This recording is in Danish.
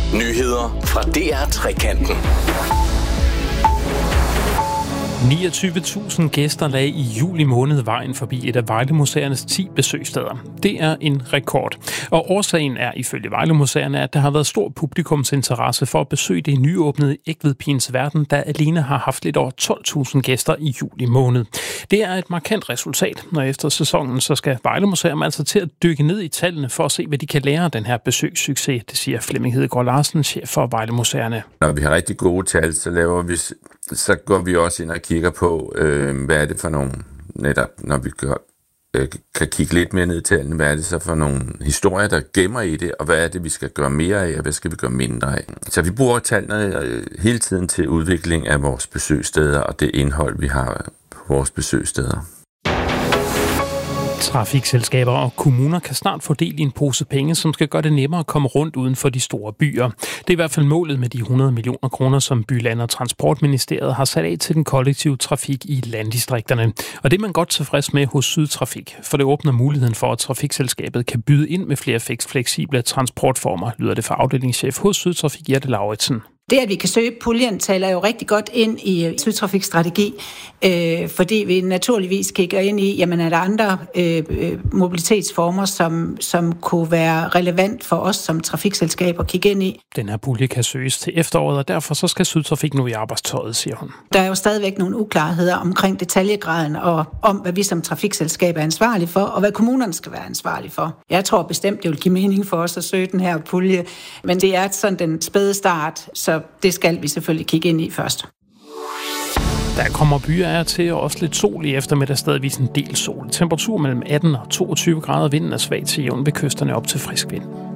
Nyheder fra DR Trekanten. 29.000 gæster lagde i juli måned vejen forbi et af Vejle-museernes 10 besøgssteder. Det er en rekord. Og årsagen er ifølge Vejle-museerne, at der har været stor publikumsinteresse for at besøge det nyåbnede Egtvedpigens Verden, der alene har haft lidt over 12.000 gæster i juli måned. Det er et markant resultat, når efter sæsonen så skal Vejle-museum altså til at dykke ned i tallene for at se, hvad de kan lære af den her besøgssucces, det siger Flemming Hedegaard Larsen, chef for Vejle-museerne. Når vi har rigtig gode tal, så går vi også ind og kigger på, hvad er det for nogle, netop når vi kan kigge lidt mere ned i tallene, hvad er det så for nogle historier, der gemmer i det, og hvad er det, vi skal gøre mere af, og hvad skal vi gøre mindre af. Så vi bruger tallene hele tiden til udvikling af vores besøgssteder, og det indhold, vi har på vores besøgssteder. Trafikselskaber og kommuner kan snart få del i en pose penge, som skal gøre det nemmere at komme rundt uden for de store byer. Det er i hvert fald målet med de 100 millioner kroner, som By-, Land- og Transportministeriet har sat af til den kollektive trafik i landdistrikterne. Og det er man godt tilfreds med hos Sydtrafik, for det åbner muligheden for, at trafikselskabet kan byde ind med flere fleksible transportformer, lyder det fra afdelingschef hos Sydtrafik, Jette Lauritsen. Det, at vi kan søge puljen, taler jo rigtig godt ind i Sydtrafiks strategi, fordi vi naturligvis kigger ind i, jamen er der andre mobilitetsformer, som kunne være relevant for os som trafikselskab at kigge ind i. Den her pulje kan søges til efteråret, og derfor så skal Sydtrafik nu i arbejdstøjet, siger hun. Der er jo stadigvæk nogle uklarheder omkring detaljegraden og om, hvad vi som trafikselskab er ansvarlige for, og hvad kommunerne skal være ansvarlige for. Jeg tror bestemt, det vil give mening for os at søge den her pulje, men det er sådan den spæde start, så det skal vi selvfølgelig kigge ind i først. Der kommer byer til, og også lidt sol i eftermiddag, stadigvis en del sol. Temperatur mellem 18 og 22 grader, vinden er svag til jævn ved kysterne op til frisk vind.